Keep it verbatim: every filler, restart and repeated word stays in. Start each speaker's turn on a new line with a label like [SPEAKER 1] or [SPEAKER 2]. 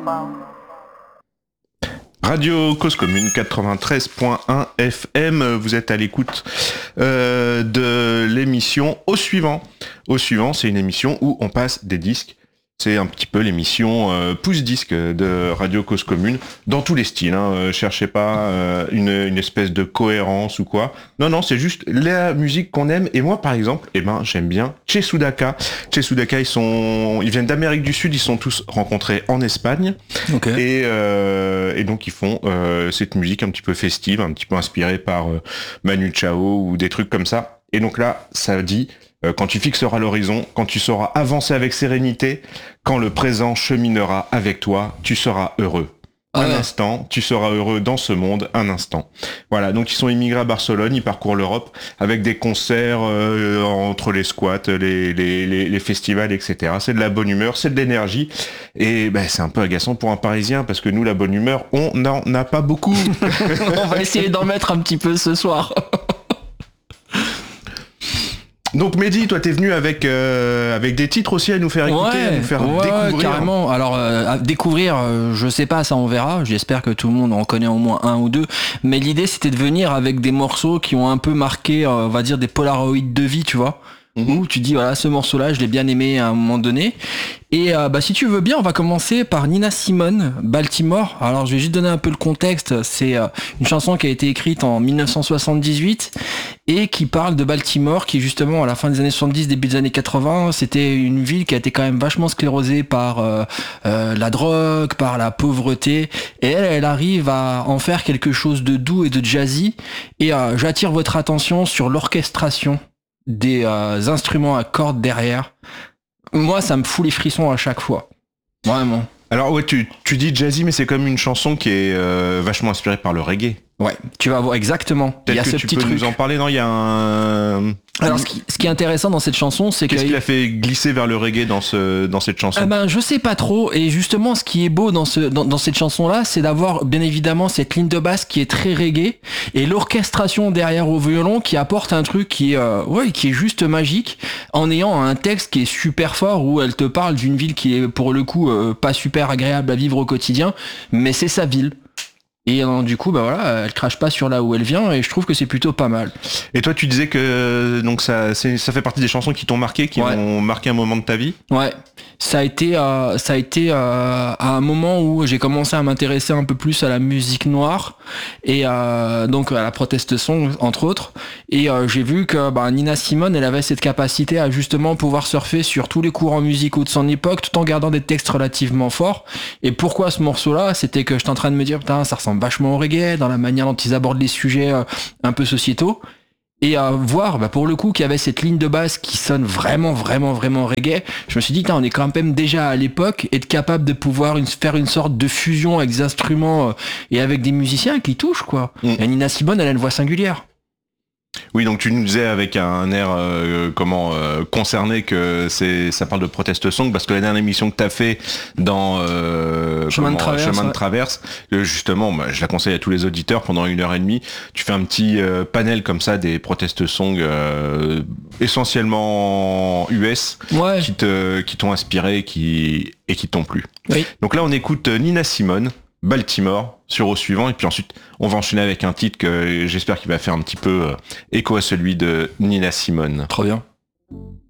[SPEAKER 1] Radio Cause Commune quatre-vingt-treize point un F M, vous êtes à l'écoute euh, de l'émission Au Suivant. Au Suivant, c'est une émission où on passe des disques. C'est un petit peu l'émission euh, pouce-disque de Radio Cause Commune, dans tous les styles. Hein. Euh, cherchez pas euh, une, une espèce de cohérence ou quoi. Non, non, c'est juste la musique qu'on aime. Et moi, par exemple, eh ben, j'aime bien Chesudaka. Chesudaka, ils sont, ils viennent d'Amérique du Sud. Ils sont tous rencontrés en Espagne. Okay. Et, euh, et donc ils font euh, cette musique un petit peu festive, un petit peu inspirée par euh, Manu Chao ou des trucs comme ça. Et donc là, ça dit. Quand tu fixeras l'horizon, quand tu sauras avancer avec sérénité, quand le présent cheminera avec toi, tu seras heureux. Un ouais. instant, tu seras heureux dans ce monde, un instant. Voilà, donc ils sont immigrés à Barcelone, ils parcourent l'Europe avec des concerts euh, entre les squats, les, les, les, les festivals, et cetera. C'est de la bonne humeur, c'est de l'énergie. Et ben, c'est un peu agaçant pour un Parisien parce que nous, la bonne humeur, on n'en a pas beaucoup.
[SPEAKER 2] On va essayer d'en mettre un petit peu ce soir.
[SPEAKER 1] Donc Mehdi, toi t'es venu avec euh, avec des titres aussi à nous faire écouter,
[SPEAKER 2] ouais,
[SPEAKER 1] à nous faire
[SPEAKER 2] ouais,
[SPEAKER 1] découvrir.
[SPEAKER 2] Carrément. Alors euh, à découvrir, euh, je sais pas, ça on verra. J'espère que tout le monde en connaît au moins un ou deux. Mais l'idée c'était de venir avec des morceaux qui ont un peu marqué, euh, on va dire des polaroïdes de vie, tu vois. Mmh. Où tu dis voilà, ce morceau-là, je l'ai bien aimé à un moment donné. Et euh, bah si tu veux bien, on va commencer par Nina Simone, Baltimore. Alors je vais juste donner un peu le contexte. C'est euh, une chanson qui a été écrite en dix-neuf cent soixante-dix-huit et qui parle de Baltimore, qui justement à la fin des années soixante-dix, début des années quatre-vingts, c'était une ville qui a été quand même vachement sclérosée par euh, euh, la drogue, par la pauvreté. Et elle, elle arrive à en faire quelque chose de doux et de jazzy. Et euh, j'attire votre attention sur l'orchestration des euh, instruments à cordes derrière. Moi, ça me fout les frissons à chaque fois. Vraiment.
[SPEAKER 1] Alors ouais, tu, tu dis jazzy, mais c'est comme une chanson qui est euh, vachement inspirée par le reggae.
[SPEAKER 2] Ouais, tu vas voir exactement.
[SPEAKER 1] Peut-être
[SPEAKER 2] il y a
[SPEAKER 1] que
[SPEAKER 2] ce
[SPEAKER 1] tu
[SPEAKER 2] petit
[SPEAKER 1] peux
[SPEAKER 2] truc.
[SPEAKER 1] nous en parler, non? Il y a un...
[SPEAKER 2] Alors, ce qui, ce qui est intéressant dans cette chanson, c'est que...
[SPEAKER 1] Qu'est-ce qu'il a fait glisser vers le reggae dans, ce, dans cette chanson?
[SPEAKER 2] Eh ben, je sais pas trop. Et justement, ce qui est beau dans, ce, dans, dans cette chanson-là, c'est d'avoir, bien évidemment, cette ligne de basse qui est très reggae et l'orchestration derrière au violon qui apporte un truc qui est, euh, ouais, qui est juste magique en ayant un texte qui est super fort où elle te parle d'une ville qui est, pour le coup, euh, pas super agréable à vivre au quotidien, mais c'est sa ville. Et euh, du coup, bah voilà, elle crache pas sur là où elle vient et je trouve que c'est plutôt pas mal.
[SPEAKER 1] Et toi, tu disais que donc ça, c'est, ça fait partie des chansons qui t'ont marqué, qui ouais. ont marqué un moment de ta vie.
[SPEAKER 2] Ouais, ça a été, euh, ça a été euh, à un moment où j'ai commencé à m'intéresser un peu plus à la musique noire et euh, donc à la protest song entre autres. Et euh, j'ai vu que bah, Nina Simone, elle avait cette capacité à justement pouvoir surfer sur tous les courants musicaux de son époque, tout en gardant des textes relativement forts. Et pourquoi ce morceau-là? C'était que j'étais en train de me dire, putain, ça ressemble vachement au reggae, dans la manière dont ils abordent les sujets euh, un peu sociétaux, et à voir bah, pour le coup qu'il y avait cette ligne de basse qui sonne vraiment vraiment vraiment reggae. Je me suis dit, on est quand même déjà à l'époque, être capable de pouvoir une, faire une sorte de fusion avec des instruments euh, et avec des musiciens qui touchent quoi. Mm. Et Nina Simone, elle a une voix singulière.
[SPEAKER 1] Oui, donc tu nous disais avec un air euh, comment euh, concerné que c'est ça parle de protest song parce que la dernière émission que tu as fait dans euh,
[SPEAKER 2] Chemin,
[SPEAKER 1] comment,
[SPEAKER 2] de traverse,
[SPEAKER 1] Chemin
[SPEAKER 2] ouais.
[SPEAKER 1] de traverse, euh, justement, bah, je la conseille à tous les auditeurs pendant une heure et demie. Tu fais un petit euh, panel comme ça des protest songs euh, essentiellement U S
[SPEAKER 2] ouais.
[SPEAKER 1] qui te qui t'ont inspiré, qui et qui t'ont plu.
[SPEAKER 2] Oui.
[SPEAKER 1] Donc là, on écoute Nina Simone, Baltimore, sur Au Suivant, et puis ensuite on va enchaîner avec un titre que j'espère qu'il va faire un petit peu euh, écho à celui de Nina Simone.
[SPEAKER 2] Trop bien.